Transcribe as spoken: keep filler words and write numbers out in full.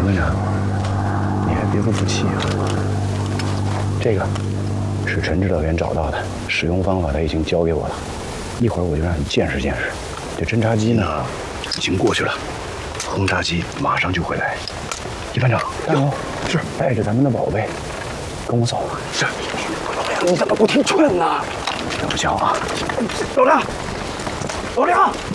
陈班长，你还别不服气啊！这个是陈指导员找到的，使用方法他已经教给我了，一会儿我就让你见识见识。这侦察机呢，已经过去了，轰炸机马上就会来。一班长，加油！是，带着咱们的宝贝，跟我走。是。你怎么不听劝呢？这不行啊！老梁，老梁。